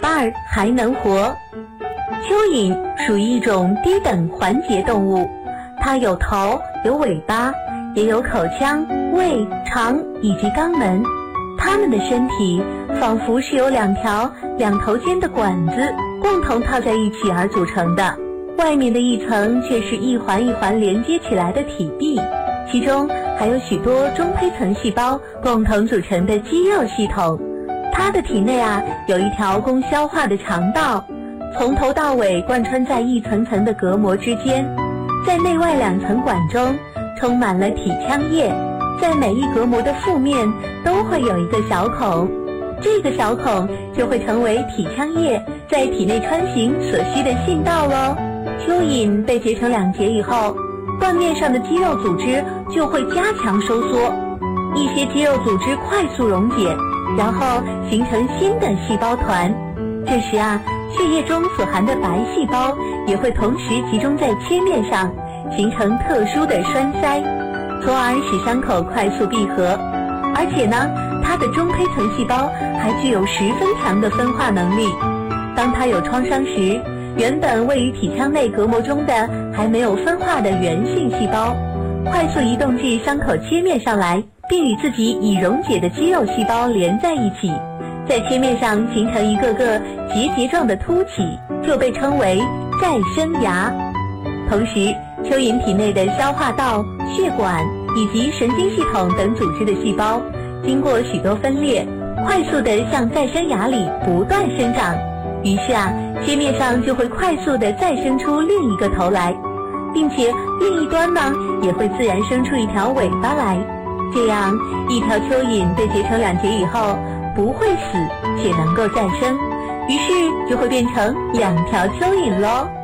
半还能活。蚯蚓属于一种低等环节动物，它有头，有尾巴，也有口腔、胃、肠以及肛门。它们的身体仿佛是由两条两头尖的管子共同套在一起而组成的，外面的一层却是一环一环连接起来的体壁，其中还有许多中胚层细胞共同组成的肌肉系统。它的体内有一条供消化的肠道，从头到尾贯穿在一层层的隔膜之间，在内外两层管中充满了体腔液，在每一隔膜的腹面都会有一个小孔，这个小孔就会成为体腔液在体内穿行所需的信道咯。蚯蚓被截成2节以后，断面上的肌肉组织就会加强收缩，一些肌肉组织快速溶解，然后形成新的细胞团。这时血液中所含的白细胞也会同时集中在切面上，形成特殊的栓塞，从而使伤口快速闭合。而且呢，它的中胚层细胞还具有十分强的分化能力。当它有创伤时，原本位于体腔内隔膜中的还没有分化的原性细胞，快速移动至伤口切面上来，并与自己已溶解的肌肉细胞连在一起，在切面上形成一个个结状的凸起，就被称为再生芽。同时，蚯蚓体内的消化道、血管以及神经系统等组织的细胞，经过许多分裂，快速地向再生芽里不断生长，于是切面上就会快速地再生出另一个头来，并且另一端呢也会自然生出一条尾巴来。这样一条蚯蚓被截成2节以后，不会死，且能够再生，于是就会变成2条蚯蚓咯。